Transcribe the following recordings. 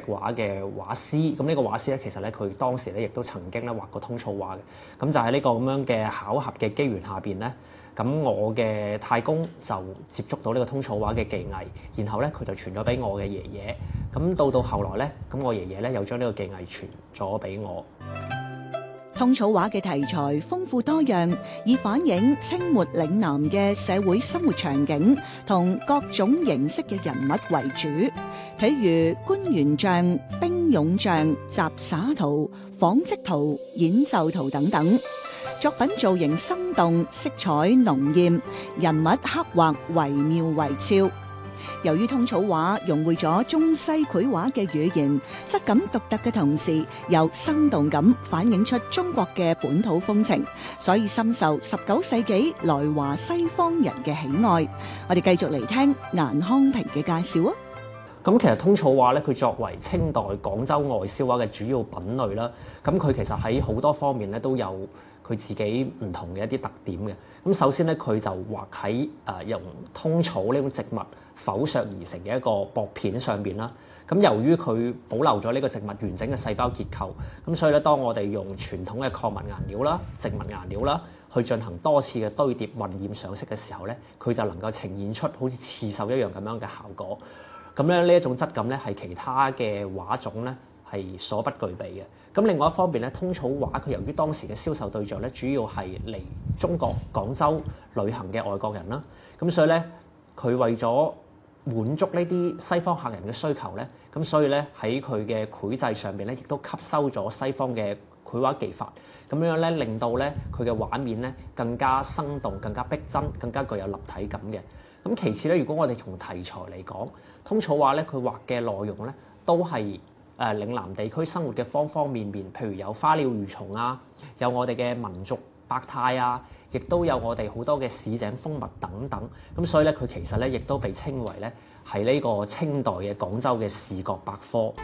畫嘅畫師。咁呢個畫師咧，其實咧佢當時咧亦都曾經咧畫過通草畫嘅。咁就喺呢個咁樣嘅巧合嘅機緣下邊咧，咁我嘅太公就接觸到呢個通草畫嘅技藝，然後咧佢就傳咗俾我嘅爺爺。咁到後來咧，咁我爺爺咧又將呢個技藝傳咗俾我。 通草畫嘅題材豐富多樣，以反映清末嶺南嘅社會生活場景同各種形式嘅人物為主，譬如官員像、兵勇像、雜耍圖、紡織圖、演奏圖等等。作品造型生動，色彩濃豔，人物刻畫惟妙惟肖。由於通草畫融匯咗中西繪畫嘅語言，質感獨特嘅同時，又生動咁反映出中國嘅本土風情，所以深受19世紀來華西方人嘅喜愛。我哋繼續嚟聽顏康平嘅介紹啊！ 咁其實通草畫咧，佢作為清代廣州外銷畫嘅主要品類啦，咁佢其實喺好多方面咧都有佢自己唔同嘅一啲特點嘅。咁首先咧，佢就畫喺用通草呢種植物剖削而成嘅一個薄片上邊啦。咁由於佢保留咗呢個植物完整嘅細胞結構，咁所以咧，當我哋用傳統嘅礦物顏料啦、植物顏料啦，去進行多次嘅堆疊、混染上色嘅時候咧，佢就能夠呈現出好似刺繡一樣咁樣嘅效果。咁咧呢一種質感咧係其他嘅畫種咧係所不具備嘅。咁另外一方面咧，通草畫佢由於當時嘅銷售對象咧主要係嚟中國廣州旅行嘅外國人啦，咁所以咧佢為咗滿足呢啲西方客人嘅需求咧，咁所以咧喺佢嘅繪製上邊咧亦都吸收咗西方嘅繪畫技法，咁樣咧令到咧佢嘅畫面咧更加生動、更加逼真、更加具有立體感嘅。咁其次咧，如果我哋從題材嚟講，通草畫咧佢畫嘅內容咧都係嶺南地區生活嘅方方面面，譬如有花鳥魚蟲啊，有我哋嘅民族百態啊，亦都有我哋好多嘅市井風物等等。咁所以咧，佢其實咧亦都被稱為咧係呢個清代嘅廣州嘅視覺百科。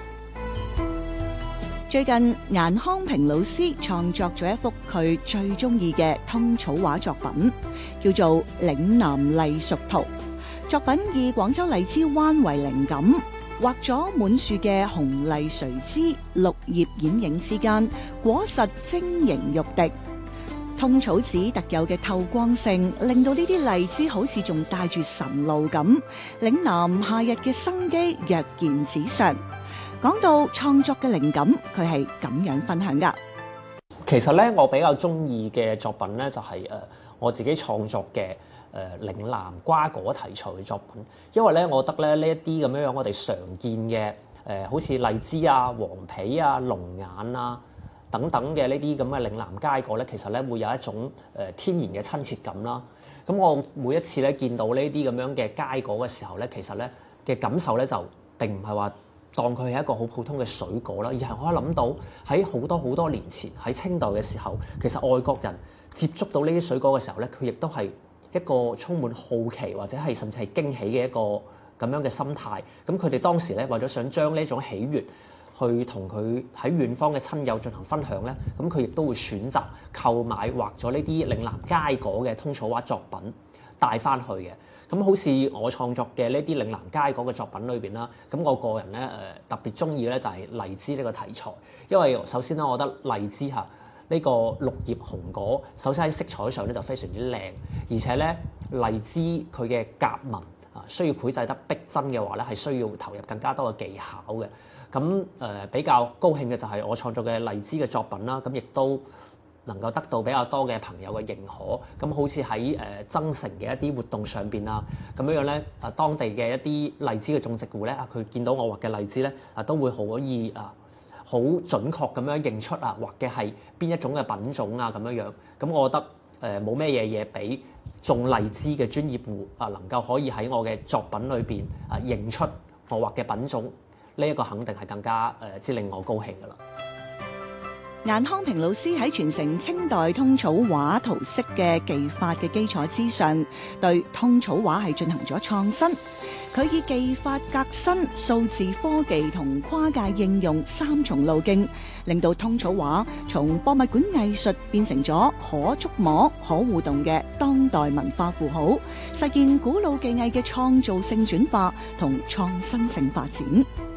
最近顏康平老師創作咗一幅佢最中意嘅通草畫作品，叫做《嶺南荔樹圖》。作品以廣州荔枝灣為靈感，畫咗滿樹嘅紅荔垂枝，綠葉掩影之間，果實晶瑩欲滴。通草紙特有嘅透光性，令到呢啲荔枝好似仲帶住神露咁。嶺南夏日嘅生機躍然紙上。講到創作嘅靈感，佢係咁樣分享噶。 其實咧，我比較中意嘅作品咧，就係我自己創作嘅嶺南瓜果題材嘅作品。因為咧，我覺得咧呢一啲咁樣我哋常見嘅好似荔枝啊、黃皮啊、龍眼啊等等嘅呢啲咁嘅嶺南佳果咧，其實咧會有一種天然嘅親切感啦。咁我每一次咧見到呢啲咁樣嘅佳果嘅時候咧，其實咧嘅感受咧就並唔係話當佢係一個好普通嘅水果啦，而係我諗到喺好多年前喺清代嘅時候，其實外國人接觸到呢啲水果嘅時候咧，佢亦都係一個充滿好奇或者係甚至係驚喜嘅一個咁樣嘅心態。咁佢哋當時咧為咗想將呢種喜悅去同佢喺遠方嘅親友進行分享咧，咁佢亦都會選擇購買畫咗呢啲嶺南佳果嘅通草畫作品帶翻去嘅。咁好似我創作嘅呢啲嶺南佳果嘅作品裏邊啦，咁我個人咧特別中意咧就係荔枝呢個題材，因為首先咧我覺得荔枝嚇呢個綠葉紅果，首先喺色彩上咧就非常之靚，而且咧荔枝佢嘅夾紋啊需要繪製得逼真嘅話咧，係需要投入更加多嘅技巧嘅。咁比較高興嘅就係我創作嘅荔枝嘅作品啦，咁亦都能夠得到比較多嘅朋友嘅認可。咁好似喺增城嘅一啲活動上邊啊，咁樣咧當地嘅一啲荔枝嘅種植戶咧佢見到我畫嘅荔枝咧都會可以好準確咁樣認出畫嘅係邊一種嘅品種啊咁樣。咁我覺得冇咩嘢比種荔枝嘅專業戶能夠可以喺我嘅作品裏邊認出我畫嘅品種，呢一個肯定係更加之令我高興㗎啦。 顏康平老師喺傳承清代通草畫圖式嘅技法嘅基礎之上，對通草畫係進行咗創新。佢以技法革新、數字科技同跨界應用三重路徑，令到通草畫從博物館藝術變成咗可觸摸、可互動嘅當代文化符號，實現古老技藝嘅創造性轉化同創新性發展。